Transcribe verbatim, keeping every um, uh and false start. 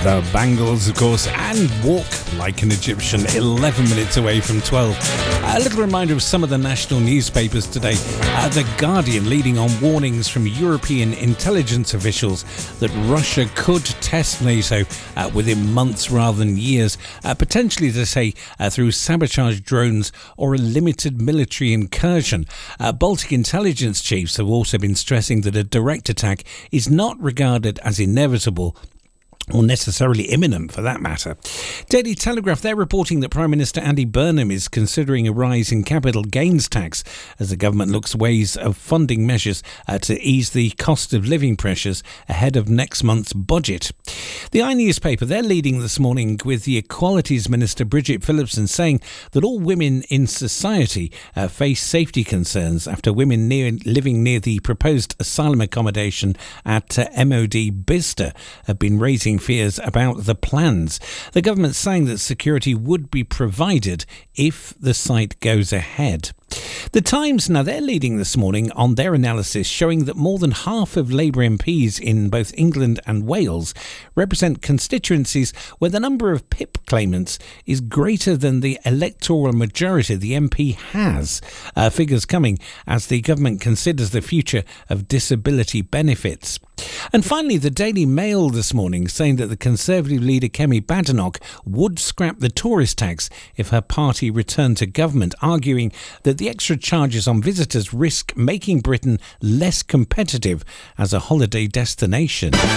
The Bangles, of course, and Walk Like an Egyptian, eleven minutes away from twelve. A little reminder of some of the national newspapers today. Uh, the Guardian leading on warnings from European intelligence officials that Russia could test NATO uh, within months rather than years, uh, potentially, to say, uh, through sabotage drones or a limited military incursion. Uh, Baltic intelligence chiefs have also been stressing that a direct attack is not regarded as inevitable, or necessarily imminent for that matter. Daily Telegraph, they're reporting that Prime Minister Andy Burnham is considering a rise in capital gains tax as the government looks ways of funding measures uh, to ease the cost of living pressures ahead of next month's budget. The I newspaper, they're leading this morning with the Equalities Minister Bridget Phillipson saying that all women in society uh, face safety concerns after women near, living near the proposed asylum accommodation at uh, M O D Bicester have been raising fears about the plans. The government saying that security would be provided if the site goes ahead. The Times, now they're leading this morning on their analysis showing that more than half of Labour M Ps in both England and Wales represent constituencies where the number of P I P claimants is greater than the electoral majority the M P has. Uh, figures coming as the government considers the future of disability benefits. And finally, the Daily Mail this morning saying that the Conservative leader Kemi Badenoch would scrap the tourist tax if her party returned to government, arguing that the extra charges on visitors risk making Britain less competitive as a holiday destination.